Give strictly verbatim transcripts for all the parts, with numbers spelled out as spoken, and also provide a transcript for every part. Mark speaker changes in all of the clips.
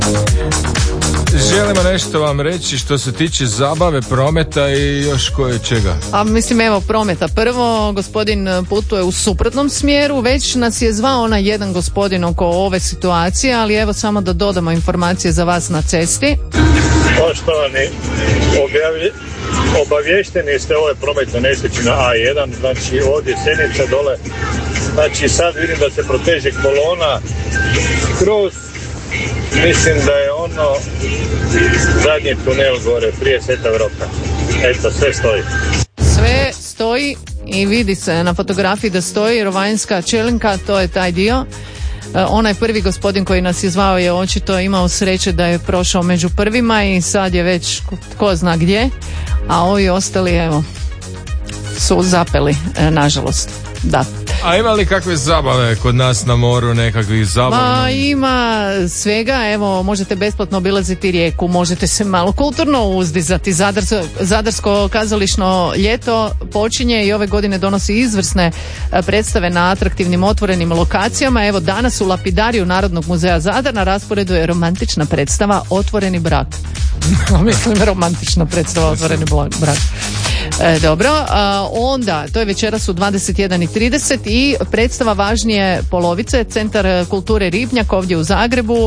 Speaker 1: Želimo nešto vam reći što se tiče zabave, prometa i još koje čega.
Speaker 2: A mislim, evo, prometa. Prvo, gospodin putuje u suprotnom smjeru, već nas je zvao onaj jedan gospodin oko ove situacije, ali evo samo da dodamo informacije za vas na cesti.
Speaker 3: Poštovani, objavlje, obavješteni ste ove prometne nesreće na A jedan, znači ovdje Sjenica dole, znači sad vidim da se proteže kolona kroz, mislim da je ono zadnji tunel gore prije Sveta Evropa. Eto, sve stoji.
Speaker 2: Sve stoji i vidi se na fotografiji da stoji Rovanjska Čelinka, to je taj dio. Onaj prvi gospodin koji nas je zvao je očito imao sreće da je prošao među prvima i sad je već ko zna gdje, a ovi ostali, evo, su zapeli, nažalost. Da.
Speaker 1: A ima li kakve zabave kod nas na moru, nekakvih zabava?
Speaker 2: Ma, ima svega, evo, možete besplatno obilaziti rijeku, možete se malo kulturno uzdizati. Zadarsko, Zadarsko kazališno ljeto počinje i ove godine donosi izvrsne predstave na atraktivnim otvorenim lokacijama. Evo, danas u Lapidariju Narodnog muzeja Zadar na rasporedu je romantična predstava Otvoreni brak. Mislim, romantična predstava Otvoreni brak. E, dobro, a, onda, to je večeras u dvadeset jedan i trideset i predstava Važnije polovice, Centar kulture Ribnjak ovdje u Zagrebu.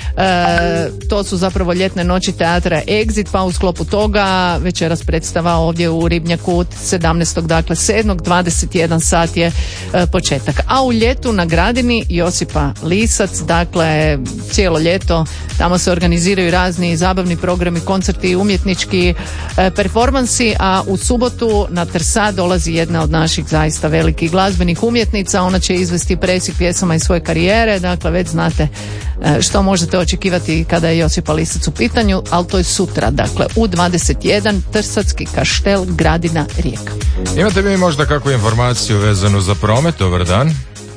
Speaker 2: E, to su zapravo ljetne noći teatra Exit, pa u sklopu toga večeras predstava ovdje u Ribnjaku sedamnaestog dakle sedmog dvadeset jedan sat je e, početak. A u ljetu na Gradini Josipa Lisac, dakle cijelo ljeto tamo se organiziraju razni zabavni programi, koncerti i umjetnički e, performansi, a u subotu na Trsa dolazi jedna od naših zaista velikih glazbenih umjetnica. Ona će izvesti presjek pjesama iz svoje karijere, dakle već znate što možete očekivati kada je Josipa Lisac u pitanju, ali to je sutra, dakle u dvadeset jedan, Trsatski kaštel, Gradina, Rijeka.
Speaker 1: Imate vi možda kakvu informaciju vezanu za promet? Dobar dan.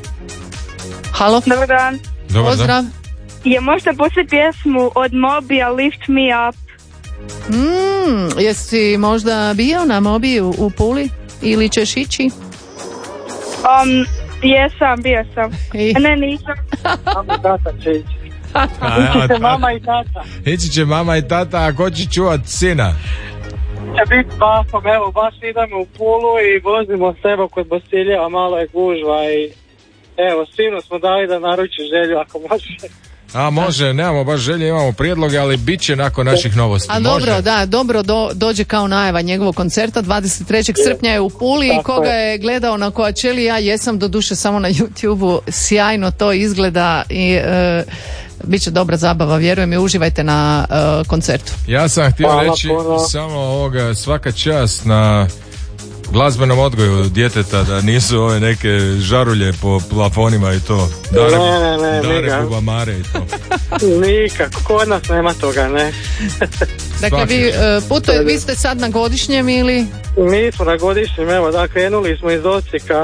Speaker 2: Halo.
Speaker 4: Dobar dan.
Speaker 1: Dobar
Speaker 2: Pozdrav.
Speaker 1: Dan.
Speaker 4: Je možda pustiti pjesmu od Mobija Lift Me Up?
Speaker 2: Mm, jesi možda bio na Mobiju u Puli ili ćeš ići?
Speaker 4: Um, jesam, bio sam.
Speaker 2: I...
Speaker 4: Ne, nisam.
Speaker 5: Mama i tata će ići. Ići će mama i tata.
Speaker 1: Ići će mama i tata, a ko će čuvat sina?
Speaker 5: Će biti basom, evo, baš idemo u Pulu i vozimo se evo kod Bosiljeva, malo je gužva i evo, sinu smo dali da naruči Želju ako može.
Speaker 1: A može, nemamo baš želje, imamo prijedloge, ali bit će nakon naših novosti.
Speaker 2: A
Speaker 1: može?
Speaker 2: dobro, da, dobro do, dođe kao najava njegovog koncerta, dvadeset trećeg srpnja je u Puli i koga je gledao na Coacheli, ja jesam doduše samo na YouTubeu, sjajno to izgleda i e, bit će dobra zabava, vjerujem, i uživajte na e, koncertu.
Speaker 1: Ja sam htio
Speaker 5: Hvala
Speaker 1: reći
Speaker 5: puno.
Speaker 1: samo ovoga, svaka čast na glazbenom odgoju djeteta, da nisu ove neke žarulje po plafonima i to. Dare,
Speaker 5: Ne, ne, ne,
Speaker 1: dare
Speaker 5: nikak.
Speaker 1: bubamare i to.
Speaker 5: Nikako, kod nas nema toga, ne.
Speaker 2: Dakle, vi, e, putuje, vi ste sad na godišnjem ili
Speaker 5: Mi smo na godišnjem, evo, da, krenuli smo iz Osijeka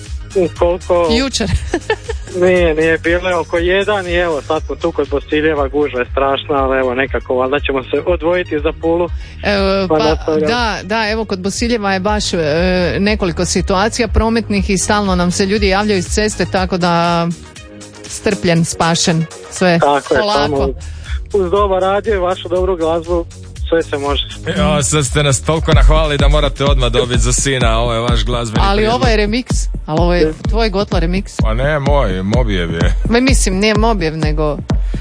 Speaker 5: u koliko...
Speaker 2: jučer?
Speaker 5: Nije, nije bilo oko jedan i evo, sad smo tu kod Bosiljeva, gužva je strašna, ali evo, nekako, valjda ćemo se odvojiti za Pulu.
Speaker 2: E,
Speaker 5: Pa
Speaker 2: pa,
Speaker 5: nastavljamo.
Speaker 2: da, da, evo kod Bosiljeva je baš e, nekoliko situacija prometnih i stalno nam se ljudi javljaju iz ceste, tako da strpljen, spašen, sve
Speaker 5: Tako je,
Speaker 2: polako.
Speaker 5: samo uz dobar radio i vašu dobru glazbu, sve se može.
Speaker 1: Jo, sad ste nas toliko nahvalili da morate odmah dobiti za sina, ovo je vaš glazbeni
Speaker 2: Ali
Speaker 1: prijedlog.
Speaker 2: ovo je remix, ali ovo je tvoj Gotla remix.
Speaker 1: Pa ne, moj, Mobijev je.
Speaker 2: Ma mislim, nije Mobijev, nego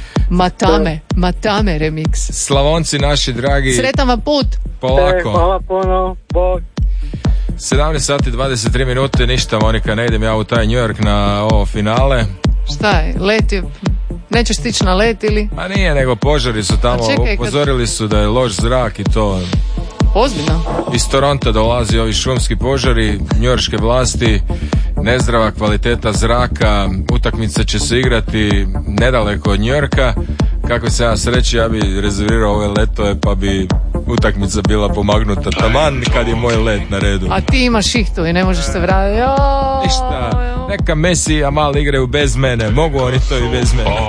Speaker 2: Matame, Matame remix.
Speaker 1: Slavonci naši dragi,
Speaker 2: Sretan vam put!
Speaker 5: E,
Speaker 1: polako.
Speaker 5: hvala puno, Bog.
Speaker 1: sedamnaest sati dvadeset tri minute, ništa Monika, ne idem ja u taj New York na ovo finale.
Speaker 2: Šta je, let je, nećeš stići na let ili?
Speaker 1: Pa nije, nego požari su tamo,
Speaker 2: A čekaj, kad-
Speaker 1: upozorili su da je loš zrak i to.
Speaker 2: Ozbiljno?
Speaker 1: Iz Toronta dolazi ovi šumski požari, njujorške vlasti, nezdrava kvaliteta zraka, utakmica će se igrati nedaleko od Njujorka. Kako se ja sreći, ja bi rezervirao ove letove pa bi utakmica bila pomagnuta taman kad je moj let na redu.
Speaker 2: A ti imaš ihtu i ne možeš se vratiti. Joj,
Speaker 1: Ništa,
Speaker 2: joj.
Speaker 1: neka Messi i Amal igraju bez mene, mogu oni to i bez mene.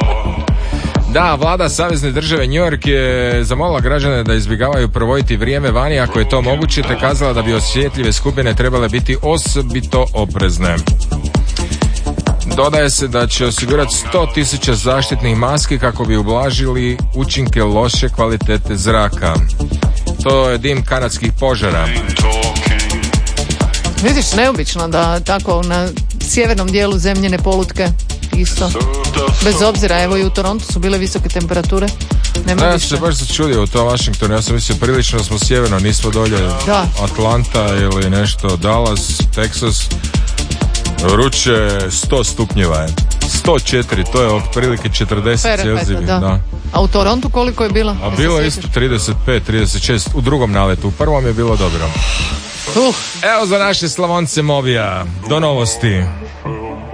Speaker 1: Da, vlada Savezne države New York je zamolila građane da izbjegavaju provoditi vrijeme vani ako je to moguće, te kazala da bi osjetljive skupine trebale biti osobito oprezne. Dodaje se da će osigurati sto tisuća zaštitnih maski kako bi ublažili učinke loše kvalitete zraka. To je dim kanadskih požara.
Speaker 2: Vidiš, neobično da tako na sjevernom dijelu zemljine polutke isto. Bez obzira, evo i u Torontu su bile visoke temperature. Nema
Speaker 1: da, ja
Speaker 2: više.
Speaker 1: sam se baš začudio u tom Washingtonu. Ja sam mislio prilično da smo sjeverno, nismo dolje
Speaker 2: Da.
Speaker 1: Atlanta ili nešto, Dallas, Texas. Vruće sto stupnjeva je. sto četiri, to je otprilike četrdeset
Speaker 2: Perfetno,
Speaker 1: Celzijevih.
Speaker 2: da.
Speaker 1: Da.
Speaker 2: A u Torontu koliko je bilo?
Speaker 1: A bilo je isto trideset pet, trideset šest u drugom naletu. U prvom je bilo dobro.
Speaker 2: Uh.
Speaker 1: Evo za naše Slavonce Movija. Do novosti.